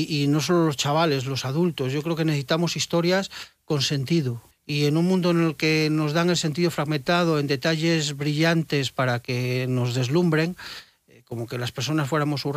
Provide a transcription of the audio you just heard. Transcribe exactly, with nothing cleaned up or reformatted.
y, y no solo los chavales, los adultos. Yo creo que necesitamos historias con sentido. Y en un mundo en el que nos dan el sentido fragmentado en detalles brillantes para que nos deslumbren, como que las personas fuéramos